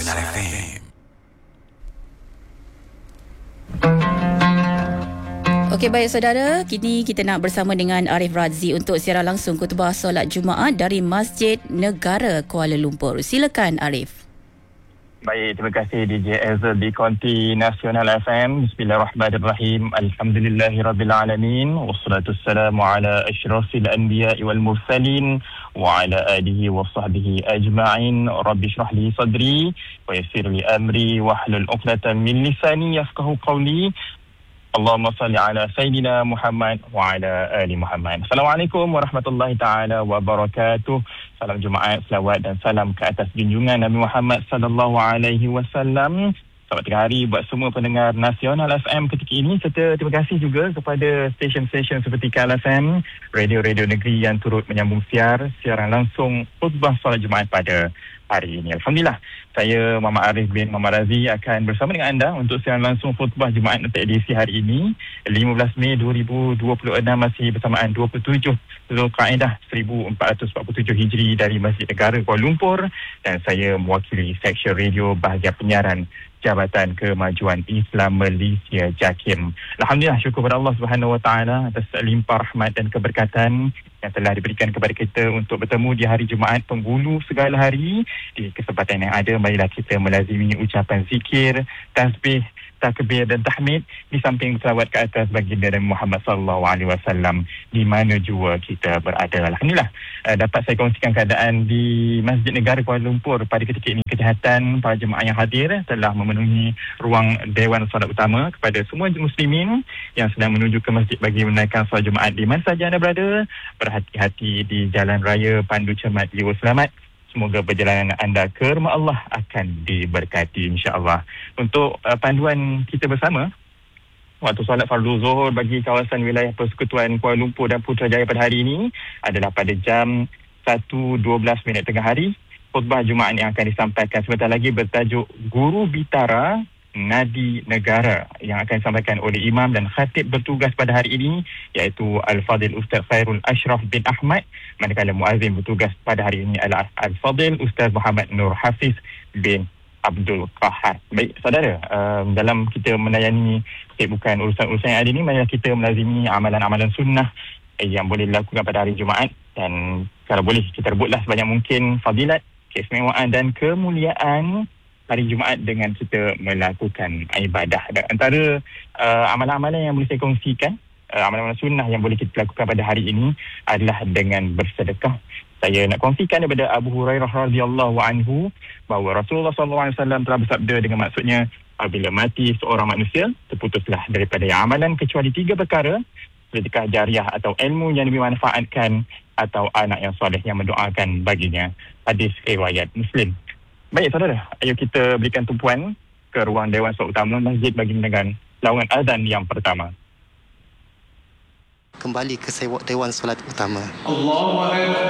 Nasional FM. Okey, baik saudara, kini kita nak bersama dengan Arif Razzi untuk siaran langsung khutbah solat Jumaat dari Masjid Negara Kuala Lumpur. Silakan Arif. Baik, terima kasih DJ Ezra di Konti Nasional FM. Bismillahirrahmanirrahim. Alhamdulillahirrabbilalamin. Wassalatu wassalamu ala asyrafil anbiya'i wal mursalin wa ala alihi wa sahbihi ajma'in. Rabbi syrah li sadri wa yassir li amri wahlul 'uqdatam min lisani yafqahu qawli. Allahumma salli ala Sayyidina Muhammad wa ala ali Muhammad. Assalamualaikum warahmatullahi ta'ala wabarakatuh. Salam Jumaat, selawat dan salam ke atas junjungan Nabi Muhammad sallallahu alaihi wasallam. Selamat tengah hari buat semua pendengar Nasional FM ketika ini, serta terima kasih juga kepada stesen-stesen seperti KL FM, radio-radio negeri yang turut menyambung siaran langsung khutbah solat Jumaat pada hari ini. Alhamdulillah, saya Muhammad Arif bin Muhammad Razzi akan bersama dengan anda untuk siaran langsung khutbah Jumaat untuk edisi hari ini 15 Mei 2026, masih bersamaan 27 Zulqa'dah 1447 Hijri dari Masjid Negara Kuala Lumpur, dan saya mewakili seksyen radio bahagian penyiaran Jabatan Kemajuan Islam Malaysia JAKIM. Alhamdulillah, syukur kepada Allah Subhanahu Wa Taala atas limpah rahmat dan keberkatan yang telah diberikan kepada kita untuk bertemu di hari Jumaat penghulu segala hari. Di kesempatan yang ada, marilah kita melazimi ucapan zikir, tasbih, takbir dan tahmid di samping selawat ke atas baginda Nabi Muhammad sallallahu alaihi wasallam di mana jua kita berada. Alhamdulillah, dapat saya kongsikan keadaan di Masjid Negara Kuala Lumpur pada ketika ini. Kesihatan para jemaah yang hadir telah memenuhi ruang Dewan Solat Utama kepada semua muslimin yang sedang menuju ke masjid bagi menunaikan solat Jumaat di mana saja anda berada. Berhati-hati di jalan raya, pandu cermat jiwa selamat. Semoga perjalanan anda ke rumah Allah akan diberkati insya-Allah. Untuk panduan kita bersama, waktu solat fardu zuhur bagi kawasan wilayah Persekutuan Kuala Lumpur dan Putrajaya pada hari ini adalah pada jam 1.12 tengah hari. Khutbah Jumaat yang akan disampaikan sebentar lagi bertajuk Guru Bitara Nadi Negara yang akan disampaikan oleh Imam dan Khatib bertugas pada hari ini, iaitu Al-Fadil Ustaz Khairul Ashraf bin Ahmad, manakala muazzin bertugas pada hari ini adalah Al-Fadil Ustaz Muhammad Nur Hafiz bin Abdul Qahar. Baik saudara, dalam kita melayani bukan urusan-urusan yang ada ini, marilah kita melazimi amalan-amalan sunnah yang boleh dilakukan pada hari Jumaat, dan kalau boleh kita rebutlah sebanyak mungkin fadilat, keistimewaan dan kemuliaan hari Jumaat dengan kita melakukan ibadah. Dan antara amalan-amalan yang boleh saya kongsikan, amalan-amalan sunnah yang boleh kita lakukan pada hari ini adalah dengan bersedekah. Saya nak kongsikan daripada Abu Hurairah radhiyallahu anhu bahawa Rasulullah sallallahu alaihi wasallam telah bersabda dengan maksudnya, apabila mati seorang manusia, terputuslah daripada amalan kecuali 3 perkara: sedekah jariah atau ilmu yang dimanfaatkan, atau anak yang soleh yang mendoakan baginya. Hadis riwayat Muslim. Baik saudara, ayo kita berikan tumpuan ke ruang Dewan Solat Utama Masjid bagi mendengar laungan azan yang pertama. Kembali ke Dewan Solat Utama. Allahu Akbar.